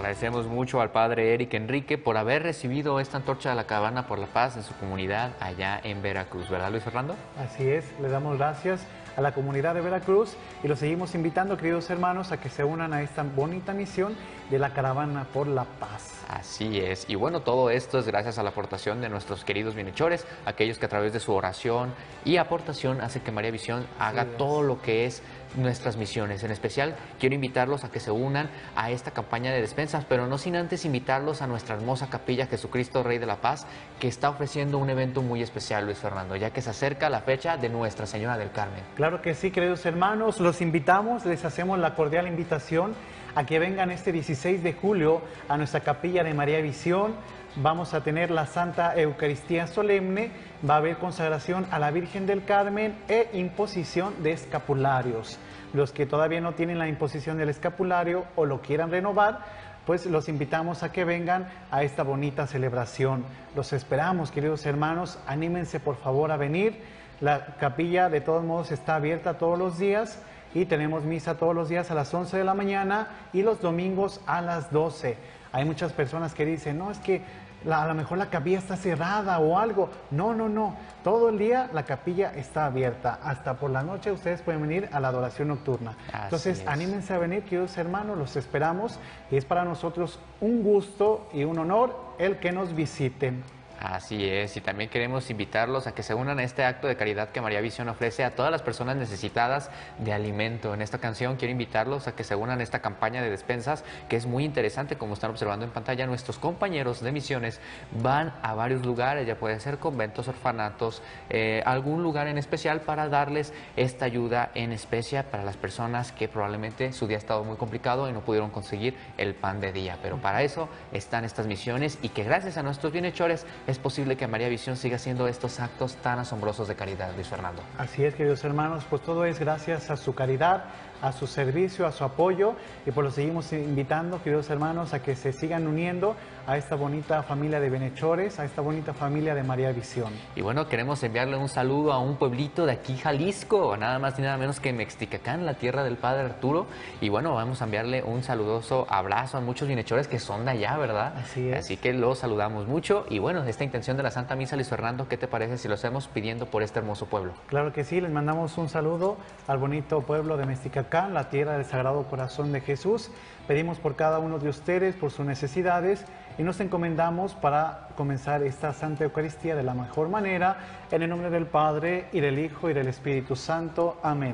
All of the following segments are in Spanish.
Agradecemos mucho al padre Eric Enrique por haber recibido esta antorcha de la caravana por la paz en su comunidad allá en Veracruz, ¿verdad, Luis Fernando? Así es, le damos gracias a la comunidad de Veracruz y los seguimos invitando, queridos hermanos, a que se unan a esta bonita misión de la caravana por la paz. Así es, y bueno, todo esto es gracias a la aportación de nuestros queridos bienhechores, aquellos que a través de su oración y aportación hacen que María Visión haga todo lo que es nuestras misiones. En especial, quiero invitarlos a que se unan a esta campaña de despensas, pero no sin antes invitarlos a nuestra hermosa capilla Jesucristo Rey de la Paz, que está ofreciendo un evento muy especial, Luis Fernando, ya que se acerca la fecha de Nuestra Señora del Carmen. Claro que sí, queridos hermanos, los invitamos, les hacemos la cordial invitación a que vengan este 16 de julio a nuestra capilla de María Visión. Vamos a tener la Santa Eucaristía Solemne, va a haber consagración a la Virgen del Carmen e imposición de escapularios. Los que todavía no tienen la imposición del escapulario o lo quieran renovar, pues los invitamos a que vengan a esta bonita celebración. Los esperamos, queridos hermanos, anímense por favor a venir. La capilla de todos modos está abierta todos los días y tenemos misa todos los días a las 11 de la mañana y los domingos a las 12. Hay muchas personas que dicen, no, es que a lo mejor la capilla está cerrada o algo. No, no, no. Todo el día la capilla está abierta. Hasta por la noche ustedes pueden venir a la adoración nocturna. Entonces, anímense a venir, queridos hermanos, los esperamos. Y es para nosotros un gusto y un honor el que nos visiten. Así es, y también queremos invitarlos a que se unan a este acto de caridad que María Visión ofrece a todas las personas necesitadas de alimento. En esta canción quiero invitarlos a que se unan a esta campaña de despensas, que es muy interesante, como están observando en pantalla. Nuestros compañeros de misiones van a varios lugares, ya pueden ser conventos, orfanatos, algún lugar en especial para darles esta ayuda en especie para las personas que probablemente su día ha estado muy complicado y no pudieron conseguir el pan de día. Pero para eso están estas misiones y que gracias a nuestros bienhechores es posible que María Visión siga haciendo estos actos tan asombrosos de caridad, Luis Fernando. Así es, queridos hermanos, pues todo es gracias a su caridad, a su servicio, a su apoyo, y pues los seguimos invitando, queridos hermanos, a que se sigan uniendo a esta bonita familia de bienhechores, a esta bonita familia de María Visión. Y bueno, queremos enviarle un saludo a un pueblito de aquí, Jalisco, nada más ni nada menos que Mexticacán, la tierra del Padre Arturo, y bueno, vamos a enviarle un saludoso abrazo a muchos bienhechores que son de allá, ¿verdad? Así es. Así que los saludamos mucho, y bueno, esta intención de la Santa Misa, Luis Fernando, ¿qué te parece si lo hacemos pidiendo por este hermoso pueblo? Claro que sí, les mandamos un saludo al bonito pueblo de Mexticacán, la tierra del Sagrado Corazón de Jesús. Pedimos por cada uno de ustedes, por sus necesidades, y nos encomendamos para comenzar esta Santa Eucaristía de la mejor manera, en el nombre del Padre, y del Hijo, y del Espíritu Santo. Amén.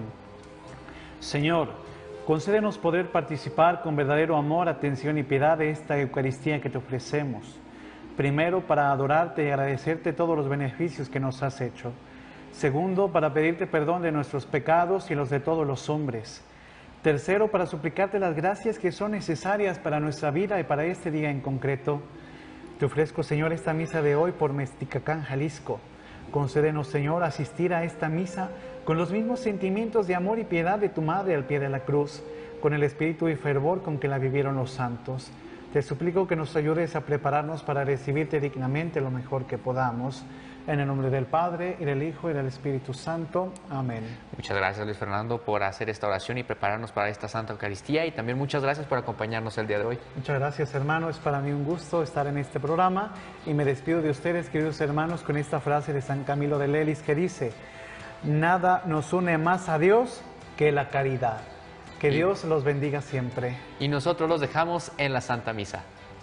Señor, concédenos poder participar con verdadero amor, atención y piedad de esta Eucaristía que te ofrecemos. Primero, para adorarte y agradecerte todos los beneficios que nos has hecho. Segundo, para pedirte perdón de nuestros pecados y los de todos los hombres. Tercero, para suplicarte las gracias que son necesarias para nuestra vida y para este día en concreto. Te ofrezco, Señor, esta misa de hoy por Mexticacán, Jalisco. Concédenos, Señor, asistir a esta misa con los mismos sentimientos de amor y piedad de tu Madre al pie de la cruz, con el espíritu y fervor con que la vivieron los santos. Te suplico que nos ayudes a prepararnos para recibirte dignamente lo mejor que podamos. En el nombre del Padre, y del Hijo, y del Espíritu Santo. Amén. Muchas gracias, Luis Fernando, por hacer esta oración y prepararnos para esta Santa Eucaristía. Y también muchas gracias por acompañarnos el día de hoy. Muchas gracias, hermano. Es para mí un gusto estar en este programa. Y me despido de ustedes, queridos hermanos, con esta frase de San Camilo de Lelis que dice: nada nos une más a Dios que la caridad. Que Dios los bendiga siempre. Y nosotros los dejamos en la Santa Misa.